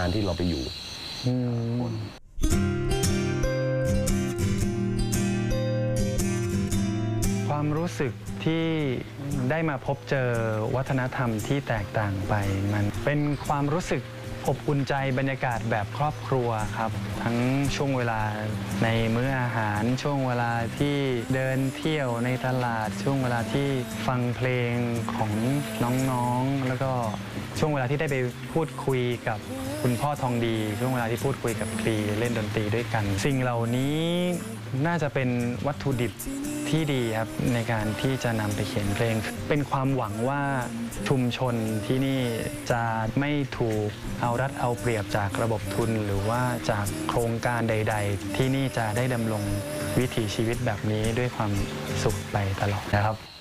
การที่เราไปอยู่ความรู้สึกที่ได้มาพบเจอวัฒนธรรมที่แตกต่างไปมันเป็นความรู้สึกอบอุ่นใจบรรยากาศแบบครอบครัวครับทั้งช่วงเวลาในมื้ออาหารช่วงเวลาที่เดินเที่ยวในตลาดช่วงเวลาที่ฟังเพลงของน้องๆแล้วก็ช่วงเวลาที่ได้ไปพูดคุยกับคุณพ่อทองดีช่วงเวลาที่พูดคุยกับครีเล่นดนตรีด้วยกันสิ่งเหล่านี้น่าจะเป็นวัตถุดิบที่ดีครับในการที่จะนำไปเขียนเพลงเป็นความหวังว่าชุมชนที่นี่จะไม่ถูกเอารัดเอาเปรียบจากระบบทุนหรือว่าจากโครงการใดๆที่นี่จะได้ดำรงวิถีชีวิตแบบนี้ด้วยความสุขไปตลอดนะครับ